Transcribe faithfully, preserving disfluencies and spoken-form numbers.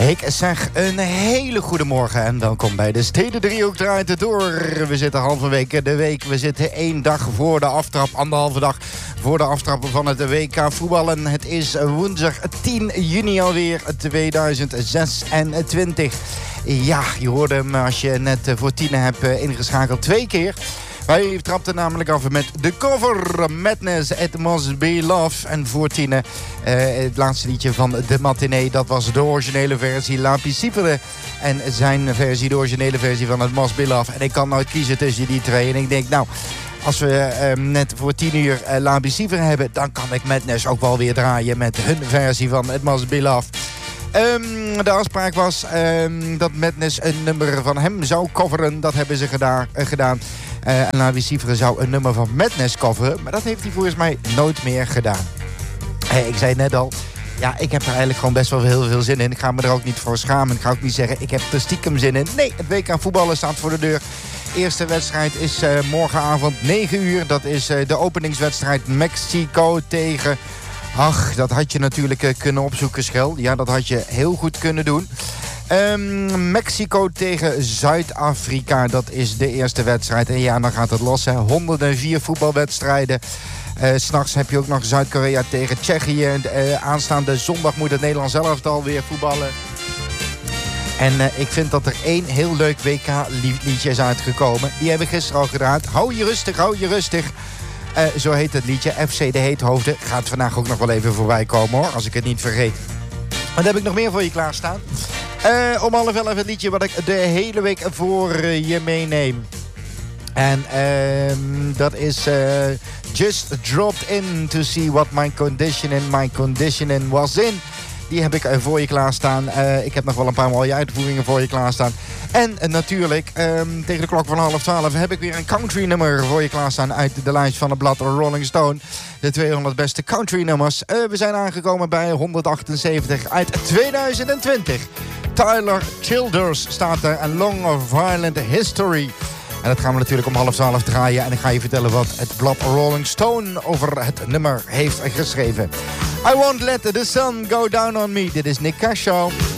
Ik zeg een hele goede morgen en welkom bij de Stedendriehoek draait het door. We zitten halverwege de week. We zitten één dag voor de aftrap, anderhalve dag voor de aftrap van het W K voetballen. Het is woensdag tien juni alweer tweeduizend zesentwintig. Ja, je hoorde hem als je net voor tienen hebt ingeschakeld twee keer. Wij trapten namelijk af met de cover Madness, It Must Be Love. En voor tienen uh, het laatste liedje van de matinee. Dat was de originele versie, Lapi Siepere. En zijn versie, de originele versie van It Must Be Love. En ik kan nou kiezen tussen die twee. En ik denk, nou, als we uh, net voor tien uur uh, Lapi Siepere hebben, dan kan ik Madness ook wel weer draaien met hun versie van It Must Be Love. Um, de afspraak was um, dat Madness een nummer van hem zou coveren. Dat hebben ze geda- uh, gedaan. Uh, en Lapi Siepere zou een nummer van Madness coveren. Maar dat heeft hij volgens mij nooit meer gedaan. Hey, ik zei net al, ja, ik heb er eigenlijk gewoon best wel heel veel zin in. Ik ga me er ook niet voor schamen. Ik ga ook niet zeggen, ik heb er stiekem zin in. Nee, het W K voetballen staat voor de deur. Eerste wedstrijd is uh, morgenavond negen uur. Dat is uh, de openingswedstrijd Mexico tegen... Ach, dat had je natuurlijk uh, kunnen opzoeken, Schel. Ja, dat had je heel goed kunnen doen. Um, Mexico tegen Zuid-Afrika, dat is de eerste wedstrijd. En ja, dan gaat het los, hè. honderdvier voetbalwedstrijden. Uh, 's Nachts heb je ook nog Zuid-Korea tegen Tsjechië. Uh, aanstaande zondag moet het Nederlands elftal weer voetballen. En uh, ik vind dat er één heel leuk W K-liedje is uitgekomen. Die hebben we gisteren al gedaan. Hou je rustig, hou je rustig. Uh, zo heet het liedje. F C de Heethoofden. Gaat vandaag ook nog wel even voorbij komen, hoor. Als ik het niet vergeet. Wat heb ik nog meer voor je klaarstaan? Uh, om half elf het liedje wat ik de hele week voor uh, je meeneem. En uh, dat is uh, Just Dropped In to See What My Conditioning, My Conditioning Was In. Die heb ik uh, voor je klaarstaan. Uh, ik heb nog wel een paar mooie uitvoeringen voor je klaarstaan. En uh, natuurlijk, um, tegen de klok van half twaalf heb ik weer een country nummer voor je klaarstaan uit de lijst van het blad Rolling Stone. De tweehonderd beste country nummers. Uh, we zijn aangekomen bij honderdachtenzeventig uit tweeduizend twintig. Tyler Childers staat er. A Long Violent History. En dat gaan we natuurlijk om half twaalf draaien. En ik ga je vertellen wat het blad Rolling Stone over het nummer heeft geschreven. I Won't Let the Sun Go Down on Me. Dit is Nick Kershaw.